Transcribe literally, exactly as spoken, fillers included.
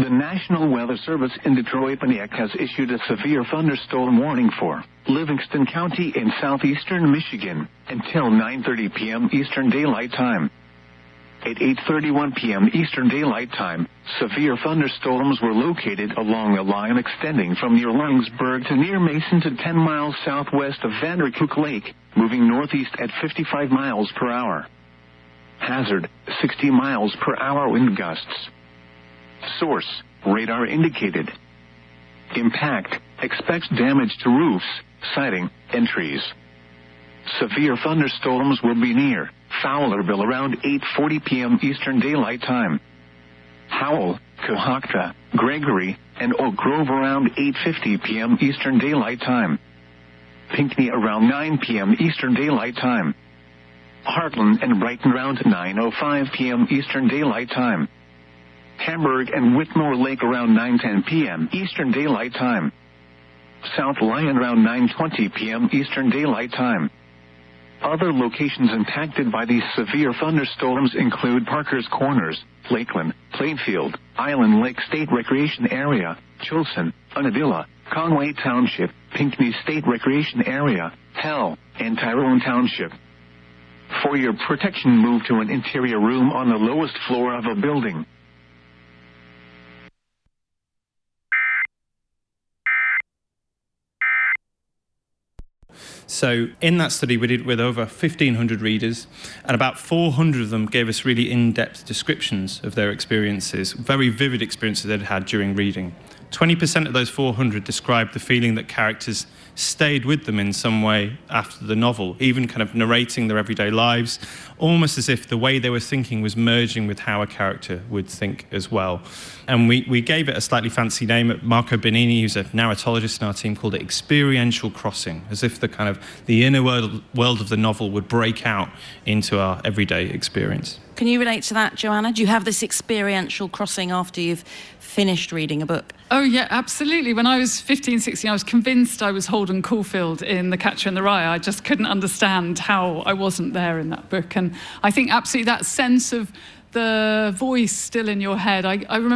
National Weather Service in Detroit-Paniak has issued a severe thunderstorm warning for Livingston County in southeastern Michigan until nine thirty p.m. Eastern Daylight Time. At eight thirty-one p.m. Eastern Daylight Time, severe thunderstorms were located along a line extending from near Lawrenceburg to near Mason to ten miles southwest of Vanderkook Lake, moving northeast at fifty-five miles per hour. Hazard, sixty miles per hour wind gusts. Source, radar indicated. Impact, expects damage to roofs, siding, and trees. Severe thunderstorms will be near Fowlerville around eight forty p.m. Eastern Daylight Time. Howell, Cohocton, Gregory, and Oak Grove around eight fifty p.m. Eastern Daylight Time. Pinckney around nine p.m. Eastern Daylight Time. Heartland and Brighton around nine oh five p.m. Eastern Daylight Time. Hamburg and Whitmore Lake around nine ten p.m. Eastern Daylight Time. South Lyon around nine twenty p.m. Eastern Daylight Time. Other locations impacted by these severe thunderstorms include Parker's Corners, Lakeland, Plainfield, Island Lake State Recreation Area, Chilson, Unadilla, Conway Township, Pinckney State Recreation Area, Hell, and Tyrone Township. For your protection, move to an interior room on the lowest floor of a building. So in that study, we did with over fifteen hundred readers, and about four hundred of them gave us really in-depth descriptions of their experiences, very vivid experiences they'd had during reading. twenty percent of those four hundred described the feeling that characters stayed with them in some way after the novel, even kind of narrating their everyday lives, almost as if the way they were thinking was merging with how a character would think as well. And we, we gave it a slightly fancy name. Marco Benini, who's a narratologist in our team, called it experiential crossing, as if the kind of the inner world, world of the novel would break out into our everyday experience. Can you relate to that, Joanna? Do you have this experiential crossing after you've finished reading a book? Oh, yeah, absolutely. When I was fifteen, sixteen, I was convinced I was Holden Caulfield in The Catcher in the Rye. I just couldn't understand how I wasn't there in that book. And I think absolutely that sense of the voice still in your head. I, I remember